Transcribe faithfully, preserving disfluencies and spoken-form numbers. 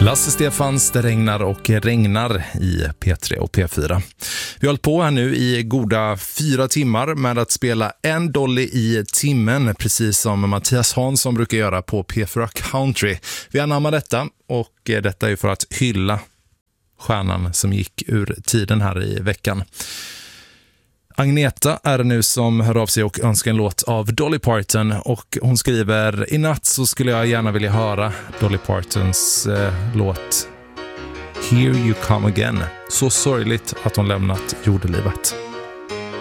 Lasse Stefans, Det regnar och regnar i P tre och P fyra. Vi har hållit på här nu i goda fyra timmar med att spela en dolly i timmen, precis som Mattias Hansson brukar göra på P fyra Country. Vi anammar detta, och detta är för att hylla stjärnan som gick ur tiden här i veckan. Agneta är det nu som hör av sig och önskar en låt av Dolly Parton, och hon skriver: i natt så skulle jag gärna vilja höra Dolly Partons eh, låt Here You Come Again. Så sorgligt att hon lämnat jordelivet.